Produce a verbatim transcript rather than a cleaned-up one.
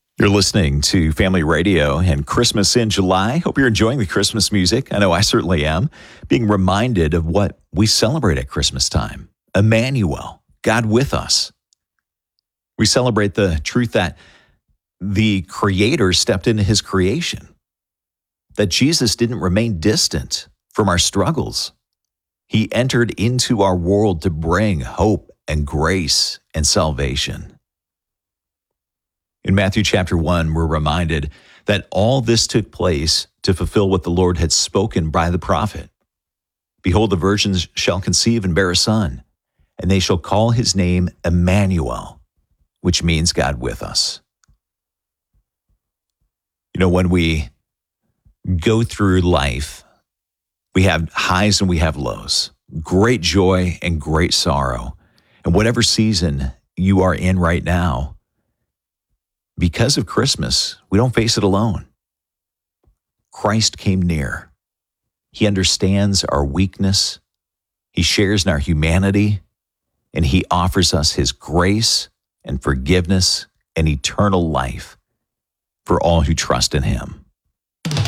You're listening to Family Radio and Christmas in July. Hope you're enjoying the Christmas music. I know I certainly am. Being reminded of what we celebrate at Christmas time. Emmanuel, God with us. We celebrate the truth that the Creator stepped into His creation. That Jesus didn't remain distant from our struggles. He entered into our world to bring hope and grace and salvation. In Matthew chapter one, we're reminded that all this took place to fulfill what the Lord had spoken by the prophet. Behold, the virgins shall conceive and bear a son, and they shall call his name Emmanuel, which means God with us. You know, when we go through life, we have highs and we have lows, great joy and great sorrow. And whatever season you are in right now, because of Christmas, we don't face it alone. Christ came near. He understands our weakness. He shares in our humanity, and he offers us his grace and forgiveness and eternal life for all who trust in him.